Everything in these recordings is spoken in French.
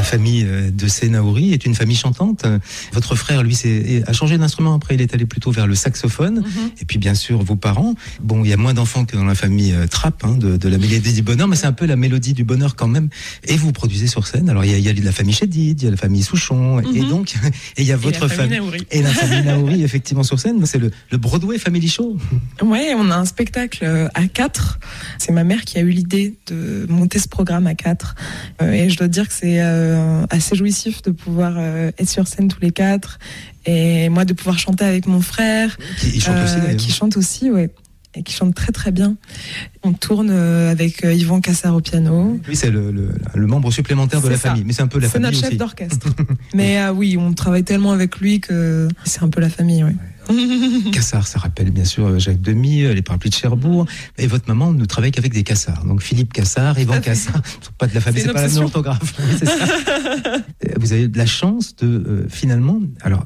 famille de Sénaouri est une famille chantante. Votre frère, lui, a changé d'instrument. Après, il est allé plutôt vers le saxophone. Et puis, bien sûr, vos parents. Bon, il y a moins d'enfants que dans la famille Trapp, de la mélodie du bonheur, mais c'est un peu la mélodie du bonheur quand même. Et vous produisez sur scène. Alors, il y a la famille Chédid, il y a la famille Souchon, et donc, et il y a votre famille. Et la famille Naouri, effectivement, sur scène. C'est le Broadway Family Show. Ouais, on a un spectacle à 4. C'est ma mère qui a eu l'idée de monter ce programme à 4. Et je dois dire que c'est assez jouissif de pouvoir être sur scène tous les 4. Et moi, de pouvoir chanter avec mon frère. Qui chante aussi, d'ailleurs. Qui chante aussi, ouais. Et qui chante très très bien. On tourne avec Yvan Cassard au piano. Oui, c'est le membre supplémentaire de la famille, mais c'est un peu la famille aussi. C'est notre chef d'orchestre. Mais oui, on travaille tellement avec lui que c'est un peu la famille, oui. Cassard, ça rappelle bien sûr Jacques Demy, les parapluies de Cherbourg. Et votre maman ne travaille qu'avec des Cassard. Donc Philippe Cassard, Yvan Cassard, pas de la famille, c'est pas la même orthographe. Oui, c'est ça. Vous avez de la chance finalement,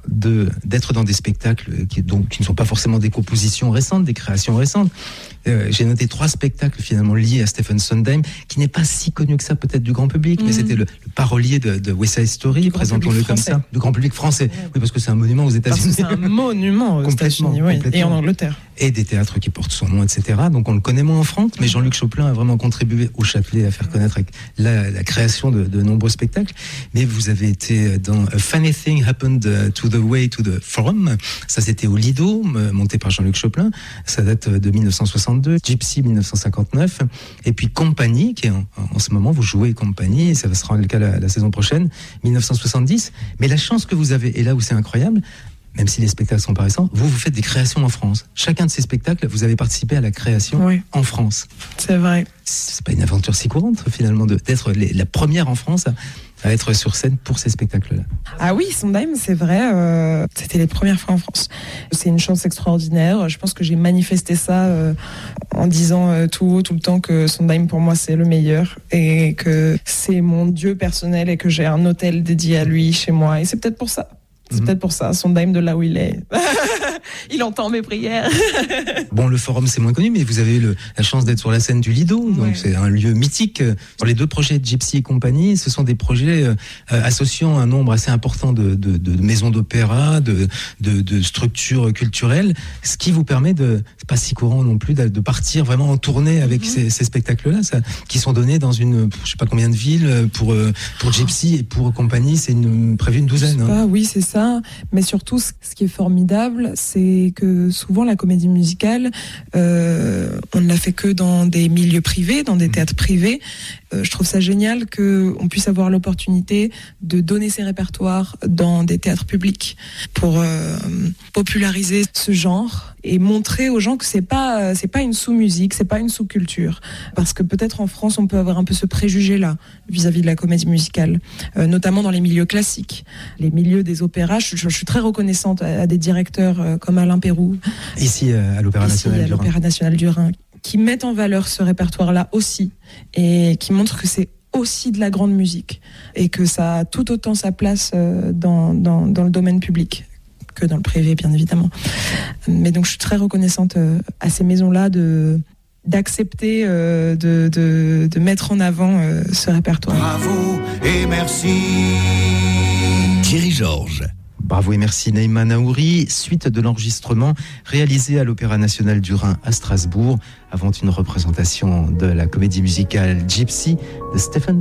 d'être dans des spectacles qui ne sont pas forcément des compositions récentes, des créations récentes. J'ai noté 3 spectacles finalement liés à Stephen Sondheim, qui n'est pas si connu que ça peut-être du grand public, mais c'était le parolier de West Side Story, présentons-le comme ça, du grand public français. Oui, parce que c'est un monument aux États-Unis. C'est un monument aux États-Unis, oui, et en Angleterre. Et des théâtres qui portent son nom, etc. Donc on le connaît moins en France, mais Jean-Luc Choplin a vraiment contribué au Châtelet à faire connaître la création de nombreux spectacles. Mais vous avez été dans A Funny Thing Happened to the Way to the Forum. Ça, c'était au Lido, monté par Jean-Luc Choplin. Ça date de 1962. Gypsy, 1959. Et puis Compagnie, qui est en ce moment, vous jouez Compagnie, et ça sera le cas la saison prochaine, 1970. Mais la chance que vous avez, et là où c'est incroyable, même si les spectacles sont pas récents, vous faites des créations en France. Chacun de ces spectacles, vous avez participé à la création en France. C'est vrai. C'est pas une aventure si courante, finalement, d'être la première en France à être sur scène pour ces spectacles-là. Ah oui, Sondheim, c'est vrai, c'était les premières fois en France. C'est une chance extraordinaire. Je pense que j'ai manifesté ça en disant tout haut, tout le temps, que Sondheim, pour moi, c'est le meilleur et que c'est mon dieu personnel et que j'ai un hôtel dédié à lui chez moi. Et c'est peut-être pour ça. C'est peut-être pour ça, Sondheim de là où il est. Il entend mes prières. Bon, le Forum, c'est moins connu, mais vous avez eu la chance d'être sur la scène du Lido, donc c'est un lieu mythique. Sur les 2 projets de Gypsy et Compagnie, ce sont des projets associant un nombre assez important de maisons d'opéra, de structures culturelles, ce qui vous permet c'est pas si courant non plus, de partir vraiment en tournée avec ces spectacles-là, qui sont donnés dans je sais pas combien de villes, pour Gypsy et pour Compagnie, c'est prévu une douzaine. Oui, c'est ça. Mais surtout, ce qui est formidable, c'est que souvent la comédie musicale, on ne la fait que dans des milieux privés, dans des théâtres privés. Je trouve ça génial qu'on puisse avoir l'opportunité de donner ces répertoires dans des théâtres publics pour populariser ce genre et montrer aux gens que c'est pas une sous-musique, c'est pas une sous-culture. Parce que peut-être en France, on peut avoir un peu ce préjugé-là vis-à-vis de la comédie musicale, notamment dans les milieux classiques, les milieux des opéras. Je suis très reconnaissante à des directeurs comme Alain Péroux. Ici, à l'Opéra National du Rhin, qui mettent en valeur ce répertoire-là aussi et qui montrent que c'est aussi de la grande musique et que ça a tout autant sa place dans le domaine public que dans le privé, bien évidemment. Mais donc je suis très reconnaissante à ces maisons-là d'accepter de mettre en avant ce répertoire. Bravo et merci. Thierry Georges. Bravo et merci Naïma Naouri, suite de l'enregistrement réalisé à l'Opéra National du Rhin à Strasbourg, avant une représentation de la comédie musicale Gypsy de Stephen